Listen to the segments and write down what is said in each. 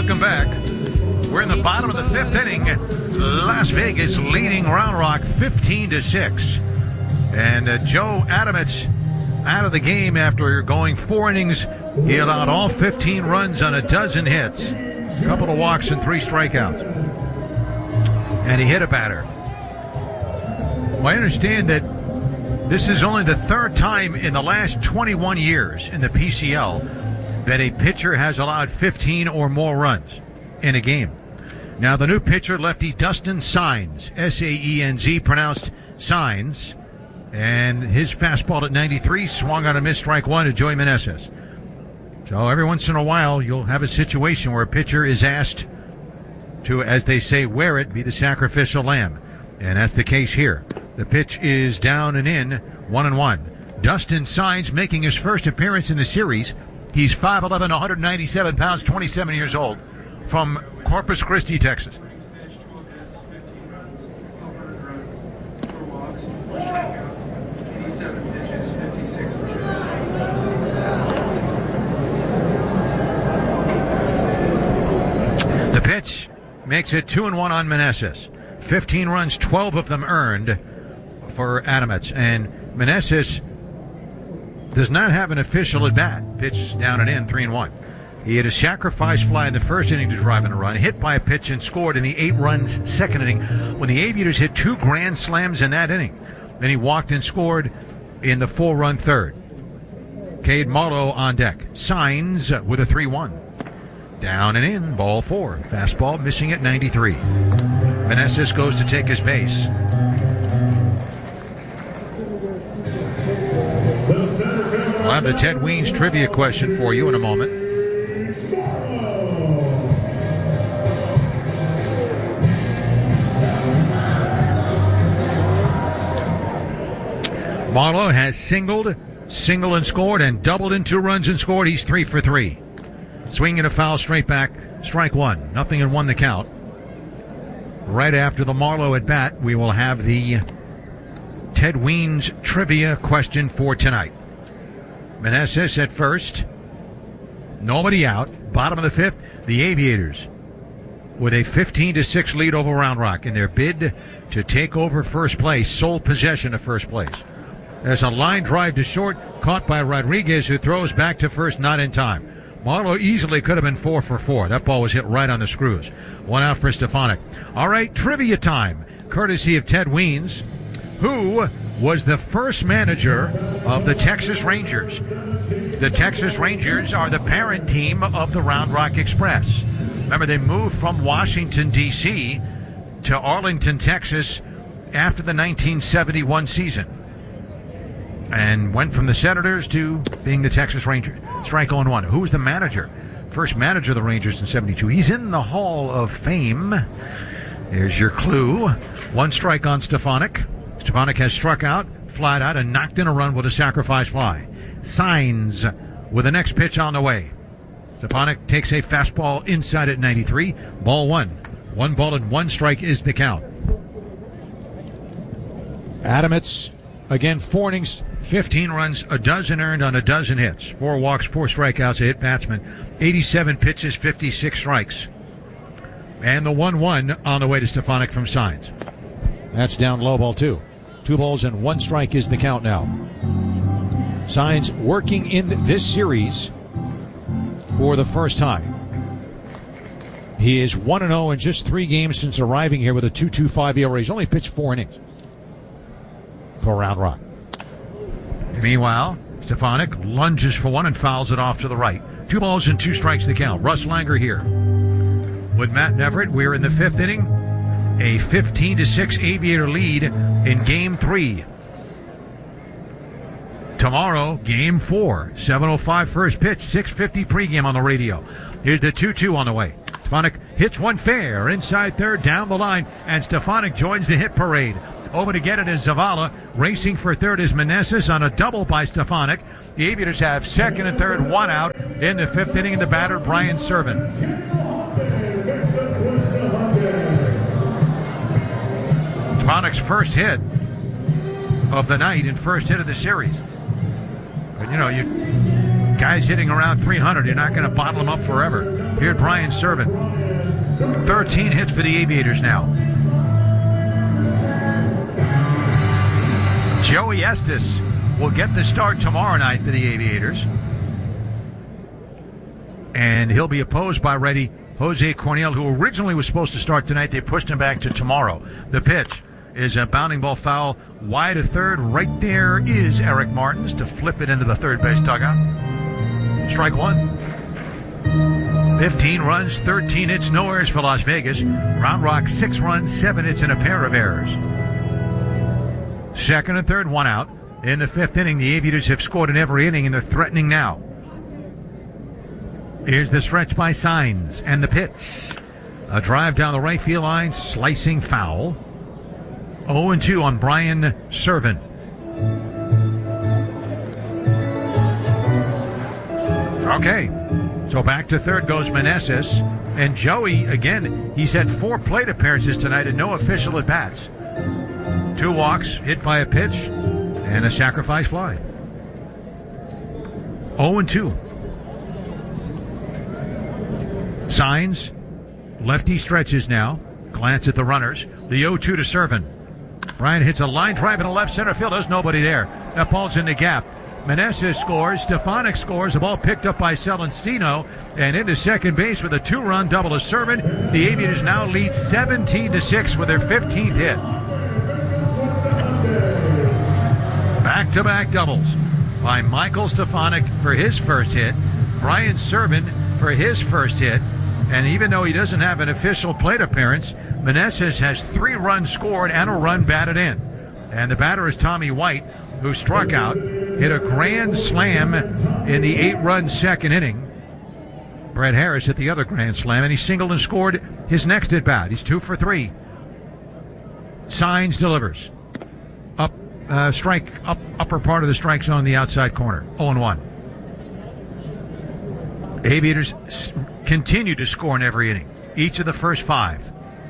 welcome back. We're in the bottom of the fifth inning. Las Vegas leading Round Rock 15-6. And Joe Adamets out of the game after going 4 innings. He allowed all 15 runs on a dozen hits, a couple of walks and 3 strikeouts. And he hit a batter. Well, I understand that this is only the 3rd time in the last 21 years in the PCL that a pitcher has allowed 15 or more runs in a game. Now, the new pitcher, lefty Dustin Saenz, S-A-E-N-Z, pronounced Signs, and his fastball at 93 swung on a missed strike 1 to Joey Meneses. So every once in a while, you'll have a situation where a pitcher is asked to, as they say, wear it, be the sacrificial lamb. And that's the case here. The pitch is down and in, 1-1. Dustin Saenz making his first appearance in the series. He's 5'11", 197 pounds, 27 years old, from Corpus Christi, Texas. The pitch makes it 2-1 on Meneses. 15 runs, 12 of them earned for Adamets. And Meneses does not have an official at bat. Pitch down and in, 3-1. He had a sacrifice fly in the first inning to drive in a run, hit by a pitch and scored in the 8 runs second inning when the Aviators hit 2 grand slams in that inning. Then he walked and scored in the 4-run third. Cade Marlowe on deck. Signs with a 3-1. Down and in, ball 4. Fastball missing at 93. Meneses goes to take his base. We'll have the Ted Weens trivia question for you in a moment. Marlowe has singled and scored, and doubled in 2 runs and scored. He's 3 for 3. Swing and a foul straight back. Strike 1. Nothing and 1 the count. Right after the Marlowe at bat, we will have the Ted Weens trivia question for tonight. Meneses at first. Nobody out. Bottom of the 5th, the Aviators with a 15-6 lead over Round Rock in their bid to take over first place, sole possession of first place. There's a line drive to short, caught by Rodriguez, who throws back to first, not in time. Marlowe easily could have been 4 for 4. That ball was hit right on the screws. 1 out for Stefanik. All right, trivia time, courtesy of Ted Weens. Who was the first manager of the Texas Rangers? The Texas Rangers are the parent team of the Round Rock Express. Remember, they moved from Washington, D.C. to Arlington, Texas after the 1971 season, and went from the Senators to being the Texas Rangers. Strike 0-1. Who was the manager? First manager of the Rangers in 72. He's in the Hall of Fame. There's your clue. 1 strike on Stefanik. Stefanik has struck out, flat out, and knocked in a run with a sacrifice fly. Signs with the next pitch on the way. Stefanik takes a fastball inside at 93. Ball 1. 1 ball and 1 strike is the count. Adamets, again, 4 innings, 15 runs, a dozen earned on a dozen hits. 4 walks, 4 strikeouts, a hit batsman. 87 pitches, 56 strikes. And the 1-1 on the way to Stefanik from Signs. That's down low, ball 2. 2 balls and 1 strike is the count now. Signs working in this series for the first time. He is 1-0 in just 3 games since arriving here with a 2.25 ERA. He's only pitched 4 innings for Round Rock. Meanwhile, Stefanik lunges for 1 and fouls it off to the right. 2 balls and 2 strikes the count. Russ Langer here. With Matt Neverett, we're in the 5th inning. A 15-6 Aviator lead in Game 3. Tomorrow, Game 4. 7:05 first pitch, 6:50 pregame on the radio. Here's the 2-2 on the way. Stefanik hits 1 fair inside third, down the line, and Stefanik joins the hit parade. Over to get it is Zavala. Racing for third is Meneses on a double by Stefanik. The Aviators have second and third, 1 out in the 5th inning, and the batter, Brian Serven. Stefanik's first hit of the night and first hit of the series. But, you Guys hitting around 300. You're not going to bottle them up forever. Here's Brian Serven. 13 hits for the Aviators now. Joey Estes will get the start tomorrow night for the Aviators. And he'll be opposed by righty Jose Cornell, who originally was supposed to start tonight. They pushed him back to tomorrow. The pitch is a bounding ball foul wide of third. Right there is Eric Martins to flip it into the third base dugout. Strike one. 15 runs, 13 hits, no errors for Las Vegas. Round Rock, 6 runs, 7 hits, and a pair of errors. Second and third, 1 out. In the 5th inning, the Aviators have scored in every inning, and they're threatening now. Here's the stretch by Signs, and the pitch. A drive down the right field line, slicing foul. 0-2 on Brian Serven. Okay, so back to third goes Meneses. And Joey, again, he's had 4 plate appearances tonight and no official at-bats. 2 walks, hit by a pitch, and a sacrifice fly. 0-2. Signs, lefty stretches now. Glance at the runners. The 0-2 to Serven. Brian hits a line drive in the left center field. There's nobody there. That ball's in the gap. Meneses scores. Stefanik scores. The ball picked up by Celestino and into second base with a 2-run double to Serven. The Aviators now lead 17-6 with their 15th hit. Back-to-back doubles by Michael Stefanik for his first hit, Brian Serven for his first hit, and even though he doesn't have an official plate appearance, Meneses has 3 runs scored and a run batted in. And the batter is Tommy White, who struck out, hit a grand slam in the 8-run second inning. Brett Harris hit the other grand slam, and he singled and scored his next at bat. He's 2 for 3. Signs delivers. Upper part of the strike zone in the outside corner. 0-1. Aviators continue to score in every inning, each of the first 5.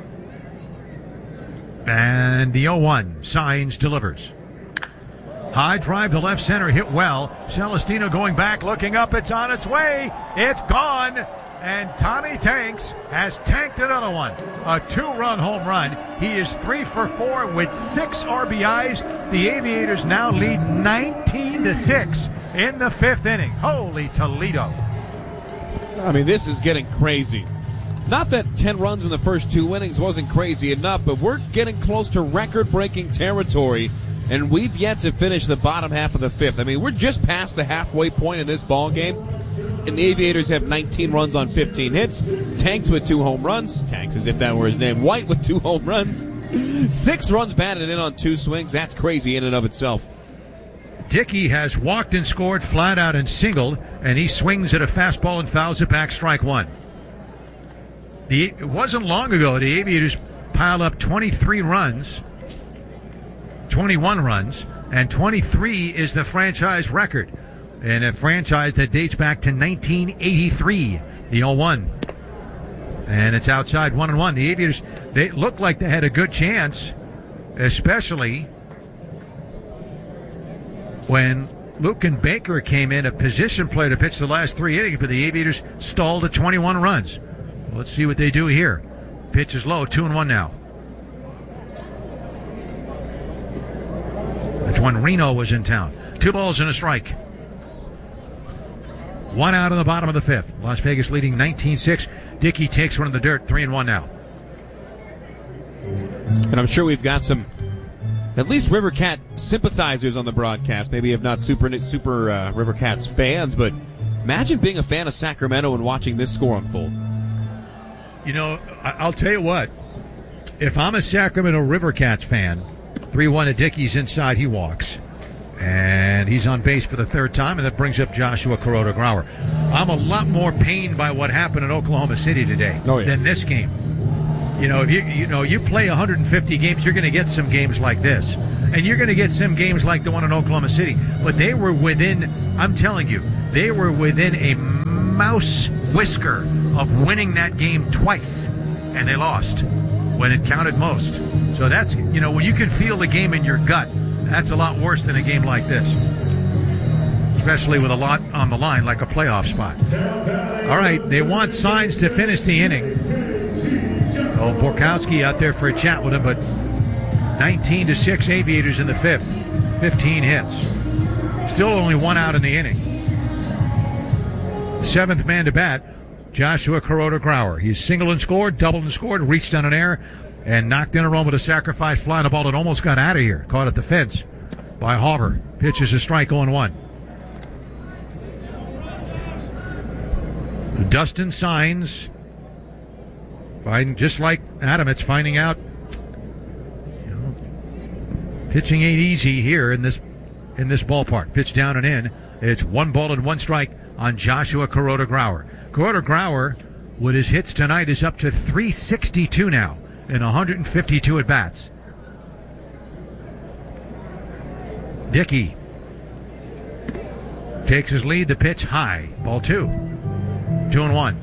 And the 0-1. Signs delivers. High drive to left center, hit well. Celestino going back, looking up. It's on its way. It's gone. And Tommy Tanks has tanked another one. A 2-run home run. He is 3 for 4 with 6 RBIs. The Aviators now lead 19-6 in the 5th inning. Holy Toledo. I mean, this is getting crazy. Not that 10 runs in the first 2 innings wasn't crazy enough, but we're getting close to record-breaking territory, and we've yet to finish the bottom half of the 5th. I mean, we're just past the halfway point in this ball game. And the Aviators have 19 runs on 15 hits. Tanks with 2 home runs. Tanks as if that were his name. White with 2 home runs. 6 runs batted in on 2 swings. That's crazy in and of itself. Dickey has walked and scored flat out and singled, and he swings at a fastball and fouls it back, strike 1. It wasn't long ago the Aviators piled up 23 runs, 21 runs, and 23 is the franchise record. In a franchise that dates back to 1983, the 0-1. And it's outside 1-1. The Aviators, they looked like they had a good chance, especially when Luke and Baker came in, a position player to pitch the last 3 innings, but the Aviators stalled at 21 runs. Let's see what they do here. Pitch is low, 2-1 now. That's when Reno was in town. 2 balls and a strike. 1 out in the bottom of the 5th. Las Vegas leading 19-6. Dickey takes one in the dirt. 3-1 now. And I'm sure we've got some, at least River Cat sympathizers on the broadcast. Maybe if not super River Cats fans, but imagine being a fan of Sacramento and watching this score unfold. You know, I'll tell you what. If I'm a Sacramento River Cats fan, 3-1 to Dickey's inside. He walks. And he's on base for the 3rd time, and that brings up Joshua Kuroda-Grauer. I'm a lot more pained by what happened in Oklahoma City today than this game. You know, if you play 150 games, you're going to get some games like this. And you're going to get some games like the one in Oklahoma City. But they were within, I'm telling you, they were within a mouse whisker of winning that game twice. And they lost when it counted most. So that's, you know, when you can feel the game in your gut, that's a lot worse than a game like this. especially with a lot on the line like a playoff spot. All right, they want Signs to finish the inning. Oh, Borkowski out there for a chat with him, but 19-6 Aviators in the fifth. 15 hits. Still only one out in the inning. Seventh man to bat, Joshua Kuroda-Grauer. He's single and scored, doubled and scored, reached on an air, and knocked in a run with a sacrifice fly on a ball that almost got out of here. Caught at the fence by Hauber. Pitches a strike 0-1. Dustin Signs, just like Adams, finding out pitching ain't easy here in this ballpark. Pitch down and in. It's 1-1 strike on Joshua Kuroda-Grauer. Kuroda-Grauer, with his hits tonight, is up to 362 now in 152 at bats. Dickey takes his lead. The pitch high. Ball 2. 2-1.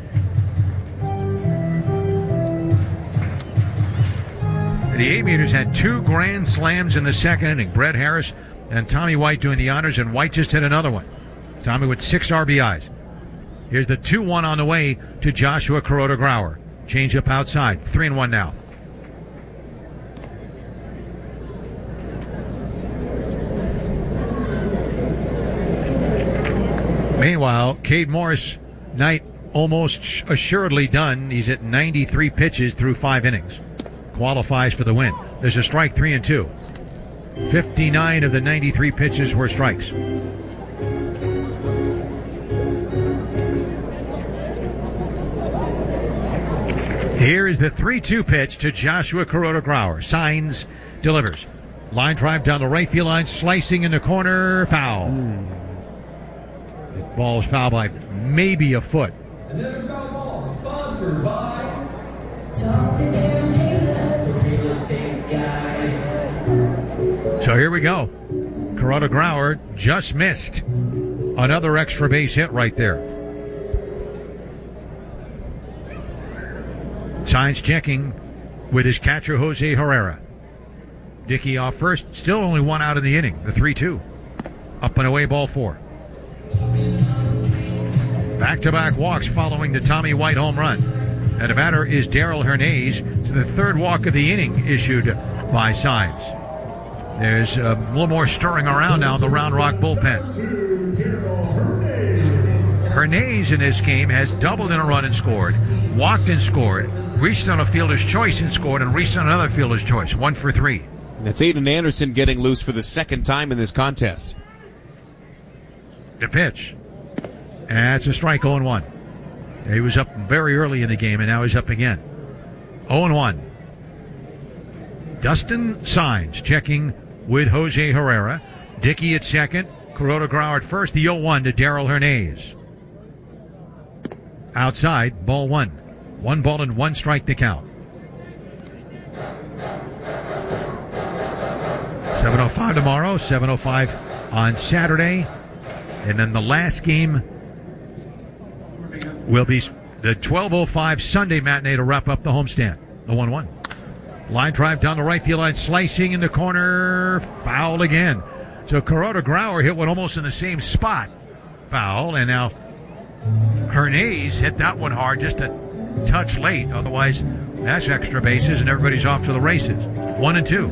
The Aviators had 2 grand slams in the second inning. Brett Harris and Tommy White doing the honors, and White just hit another one. Tommy with 6 RBIs. Here's the 2-1 on the way to Joshua Kuroda-Grauer. Change up outside. 3-1 now. Meanwhile, Cade Morris, night almost assuredly done. He's at 93 pitches through 5 innings. Qualifies for the win. There's a strike, 3-2. 59 of the 93 pitches were strikes. Here is the 3-2 pitch to Joshua Kuroda-Grauer. Signs, delivers. Line drive down the right field line, slicing in the corner, foul. The ball is foul by maybe a foot. Another foul ball sponsored by So here we go. Kuroda-Grauer just missed another extra base hit right there. Signs checking with his catcher Jose Herrera. Dickey off first. Still only one out in the inning. The 3-2. Up and away, ball 4. Back-to-back walks following the Tommy White home run. And the batter is Darrell Hernandez. It's the 3rd walk of the inning issued by Signs. There's a little more stirring around now in the Round Rock bullpen. Hernandez in this game has doubled in a run and scored, walked and scored, reached on a fielder's choice and scored, and reached on another fielder's choice. 1 for 3. That's Aiden Anderson getting loose for the 2nd time in this contest. The pitch. That's a strike, 0-1. He was up very early in the game, and now he's up again. 0-1. Dustin Signs checking with Jose Herrera. Dickey at second. Kuroda-Grauer at first. The 0-1 to Darrell Hernandez. Outside, ball 1. 1-1 strike to count. 7:05 tomorrow, 7:05 on Saturday. And then the last game will be the 12:05 Sunday matinee to wrap up the homestand. The 1-1. Line drive down the right field line, slicing in the corner, foul again. So Kuroda-Grauer hit one almost in the same spot. Foul, and now Hernandez hit that one hard, just a touch late. Otherwise, that's extra bases, and everybody's off to the races. 1-2.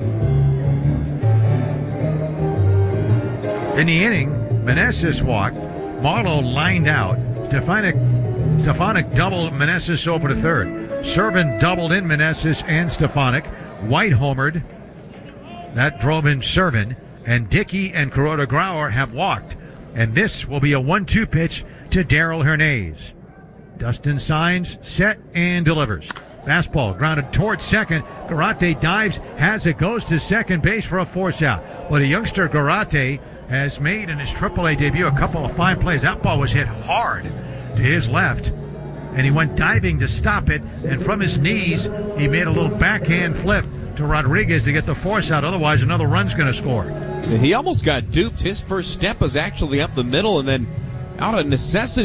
In the inning, Meneses walked. Marlowe lined out. Stefanik doubled Meneses over to third. Servin doubled in Meneses and Stefanik. White homered. That drove in Servin. And Dickey and Kuroda-Grauer have walked. And this will be a 1-2 pitch to Darrell Hernandez. Dustin Signs, set and delivers. Fastball grounded towards second. Garate dives, has it, goes to second base for a force out. But a youngster, Garate, has made in his AAA debut a couple of fine plays. That ball was hit hard to his left, and he went diving to stop it, and from his knees, he made a little backhand flip to Rodriguez to get the force out. Otherwise, another run's going to score. He almost got duped. His first step was actually up the middle, and then out of necessity,